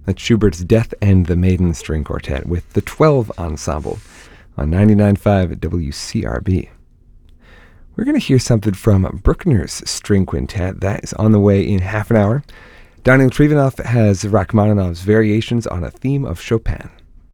That's Schubert's Death and the Maiden String Quartet with the 12 Ensemble on 99.5 WCRB. We're going to hear something from Bruckner's String Quintet. That is on the way in half an hour. Daniel Trivanov has Rachmaninoff's Variations on a Theme of Chopin.